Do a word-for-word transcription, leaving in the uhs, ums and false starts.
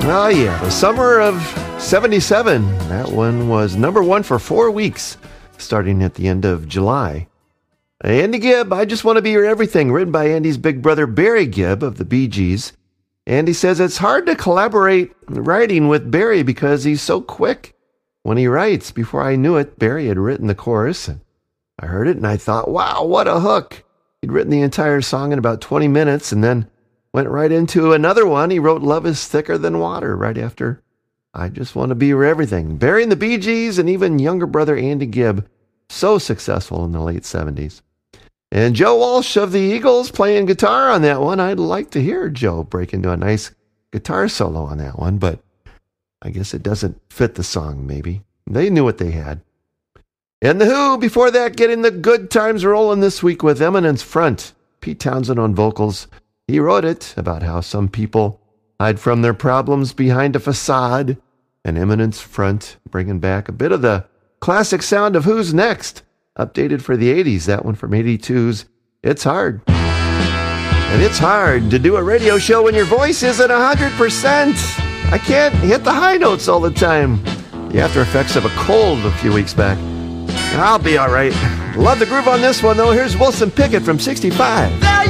Oh, yeah, the summer of seventy-seven. That one was number one for four weeks, starting at the end of July. Andy Gibb, I Just Want to Be Your Everything, written by Andy's big brother Barry Gibb of the Bee Gees. Andy says it's hard to collaborate writing with Barry because he's so quick when he writes. Before I knew it, Barry had written the chorus, and I heard it and I thought, wow, what a hook. He'd written the entire song in about twenty minutes and then went right into another one. He wrote Love is Thicker Than Water right after I Just Want to Be Your Everything. Barry and the Bee Gees and even younger brother Andy Gibb, so successful in the late seventies. And Joe Walsh of the Eagles playing guitar on that one. I'd like to hear Joe break into a nice guitar solo on that one, but I guess it doesn't fit the song, maybe. They knew what they had. And The Who, before that, getting the good times rolling this week with Eminence Front. Pete Townsend on vocals. He wrote it about how some people hide from their problems behind a facade. And Eminence Front bringing back a bit of the classic sound of Who's Next. Updated for the eighties, that one from eighty-two's It's Hard. And it's hard to do a radio show when your voice isn't one hundred percent. I can't hit the high notes all the time. The after effects of a cold a few weeks back. I'll be all right. Love the groove on this one, though. Here's Wilson Pickett from sixty-five.